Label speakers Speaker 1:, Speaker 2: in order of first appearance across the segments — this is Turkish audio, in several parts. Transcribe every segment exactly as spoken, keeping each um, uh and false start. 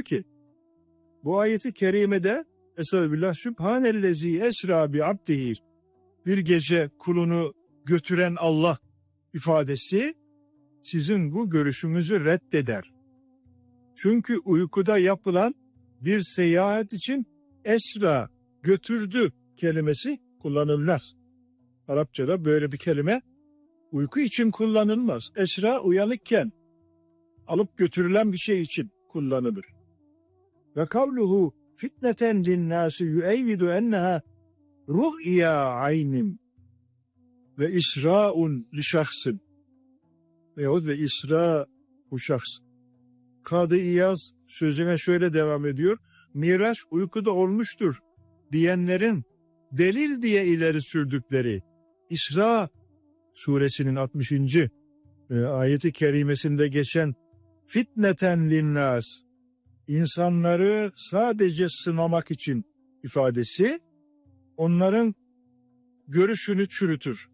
Speaker 1: ki bu ayeti kerimede Estağfirullah Sübhanellezi esra bi abdihi, bir gece kulunu götüren Allah ifadesi sizin bu görüşünüzü reddeder. Çünkü uykuda yapılan bir seyahat için esra, götürdü kelimesi kullanılmaz. Arapçada böyle bir kelime uyku için kullanılmaz. Esra uyanıkken alıp götürülen bir şey için kullanılır. Ve kavluhu fitneten linnâsi yüeyvidu enneha ru'ya aynim ve isra'un li şahsın veyahut ve isra bu şahs. Kadı İyaz sözüne şöyle devam ediyor. Miraç uykuda olmuştur diyenlerin delil diye ileri sürdükleri İsra suresinin altmışıncı ayeti kerimesinde geçen fitneten linnâs, insanları sadece sınamak için ifadesi onların görüşünü çürütür.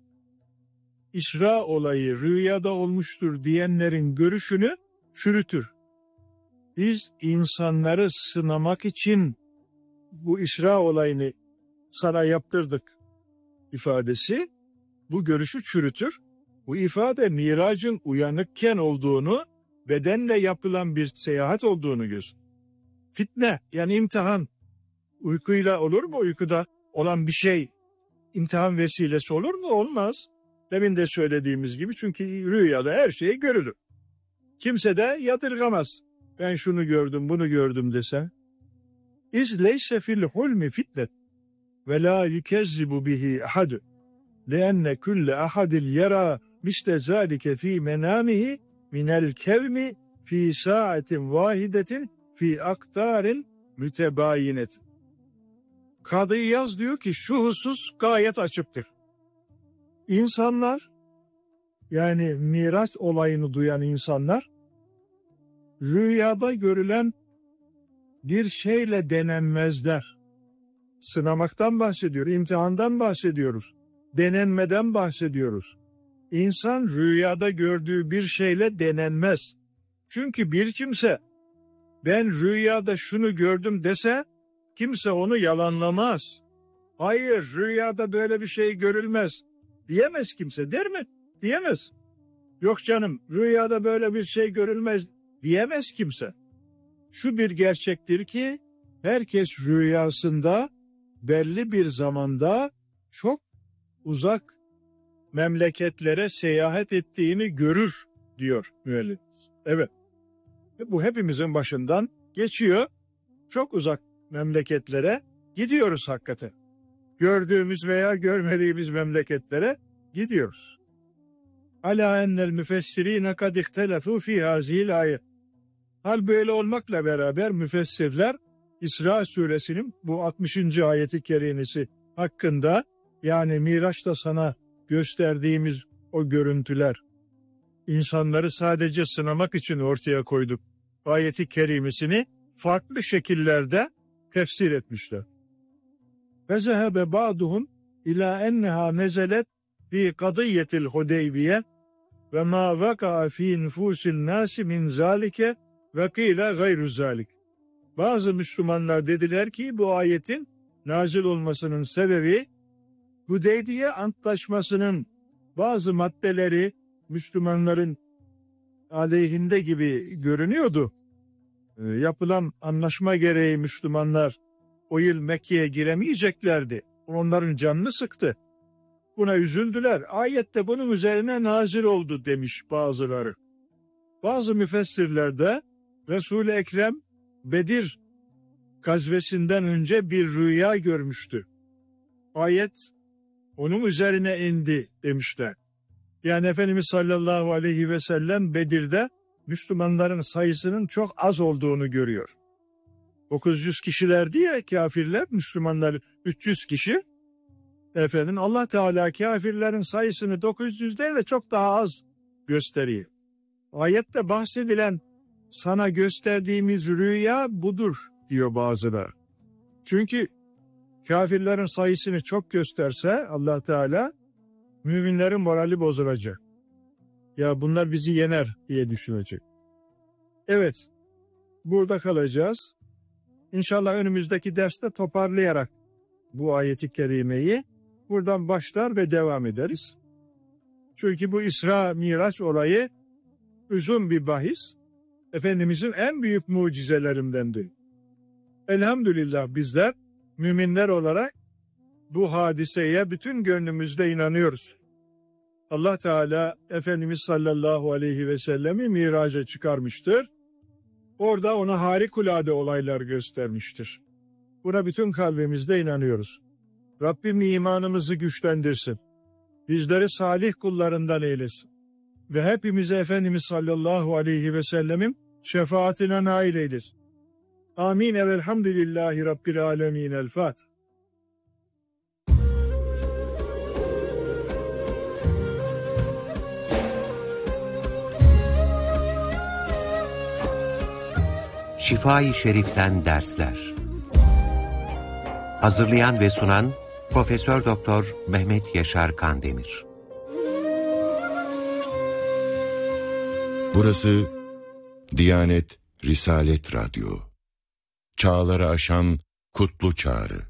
Speaker 1: İsra olayı rüyada olmuştur diyenlerin görüşünü çürütür. Biz insanları sınamak için bu İsra olayını sana yaptırdık ifadesi bu görüşü çürütür. Bu ifade miracın uyanıkken olduğunu, bedenle yapılan bir seyahat olduğunu gösteriyor. Fitne yani imtihan. Uykuyla olur mu? Uykuda olan bir şey imtihan vesilesi olur mu? Olmaz. Demin de söylediğimiz gibi, çünkü rüyada her şey görülür. Kimse de yadırgamaz. Ben şunu gördüm, bunu gördüm dese. İz leyse fil hulmi fitnet ve la yukezzibu bihi ahad. Leenne külle ahadil yara misle zâlike fî menâmihi minel kevmi fî saatin vahidetin fî aktarin mütebâyinet. Kadı İyaz diyor ki şu husus gayet açıktır. İnsanlar, yani Miraç olayını duyan insanlar, rüyada görülen bir şeyle denenmezler. Sınamaktan bahsediyor, imtihandan bahsediyoruz, denenmeden bahsediyoruz. İnsan rüyada gördüğü bir şeyle denenmez. Çünkü bir kimse ben rüyada şunu gördüm dese kimse onu yalanlamaz. Hayır, rüyada böyle bir şey görülmez diyemez kimse, der mi? Diyemez. Yok canım, rüyada böyle bir şey görülmez diyemez kimse. Şu bir gerçektir ki herkes rüyasında belli bir zamanda çok uzak memleketlere seyahat ettiğini görür diyor müellif. Evet. Bu hepimizin başından geçiyor. Çok uzak memleketlere gidiyoruz hakikaten. Gördüğümüz veya görmediğimiz memleketlere gidiyoruz. Ala ennel müfessirine kad ihtelefu fi hazihil ayet. Hal böyle olmakla beraber müfessirler İsra suresinin bu altmışıncı ayeti kerimesi hakkında, yani Miraç'ta sana gösterdiğimiz o görüntüler, insanları sadece sınamak için ortaya koyduk ayeti kerimesini farklı şekillerde tefsir etmişler. Ve zehebe ba'duhum ila enneha nezelet fi kadiyetil Hudeybiye ve ma vaka fi nufusil nasi min zalike ve kîle gayru zalik. Bazı Müslümanlar dediler ki bu ayetin nazil olmasının sebebi Hudeybiye Antlaşması'nın bazı maddeleri Müslümanların aleyhinde gibi görünüyordu. E, yapılan anlaşma gereği Müslümanlar o yıl Mekke'ye giremeyeceklerdi. Onların canını sıktı. Buna üzüldüler. Ayette bunun üzerine nazil oldu demiş bazıları. Bazı müfessirler de Resul-i Ekrem Bedir gazvesinden önce bir rüya görmüştü. Ayet onun üzerine indi demişler. Yani Efendimiz sallallahu aleyhi ve sellem Bedir'de Müslümanların sayısının çok az olduğunu görüyor. dokuz yüz kişilerdi ya kafirler, Müslümanlar üç yüz kişi. Efendim Allah Teala kafirlerin sayısını dokuz yüz değil de çok daha az gösteriyor. Ayette bahsedilen sana gösterdiğimiz rüya budur diyor bazılar. Çünkü kafirlerin sayısını çok gösterse Allah Teala müminlerin morali bozulacak. Ya bunlar bizi yener diye düşünecek. Evet, burada kalacağız. İnşallah önümüzdeki derste toparlayarak bu ayeti kerimeyi buradan başlar ve devam ederiz. Çünkü bu İsra Miraç olayı uzun bir bahis. Efendimizin en büyük mucizelerindendi. Elhamdülillah bizler müminler olarak bu hadiseye bütün gönlümüzde inanıyoruz. Allah Teala Efendimiz sallallahu aleyhi ve sellemi miraca çıkarmıştır. Orada ona harikulade olaylar göstermiştir. Buna bütün kalbimizde inanıyoruz. Rabbim imanımızı güçlendirsin. Bizleri salih kullarından eylesin. Ve hepimize Efendimiz sallallahu aleyhi ve sellemin şefaatine nail eylesin. Amin. Elhamdülillahi Rabbil alemin. El Fatiha.
Speaker 2: Şifa-i Şerif'ten dersler. Hazırlayan ve sunan Profesör Doktor Mehmet Yaşar Kandemir.
Speaker 3: Burası Diyanet Risalet Radyo. Çağları aşan kutlu çağrı.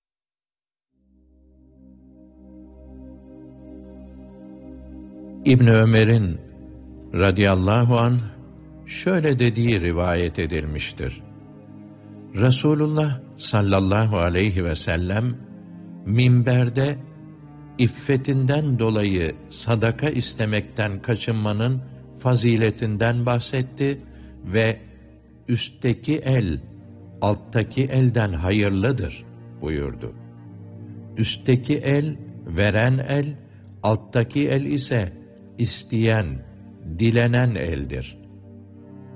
Speaker 4: İbn Ömer'in radıyallahu anh şöyle dediği rivayet edilmiştir. Resulullah sallallahu aleyhi ve sellem minberde iffetinden dolayı sadaka istemekten kaçınmanın faziletinden bahsetti ve üstteki el alttaki elden hayırlıdır buyurdu. Üstteki el veren el, alttaki el ise isteyen, dilenen eldir.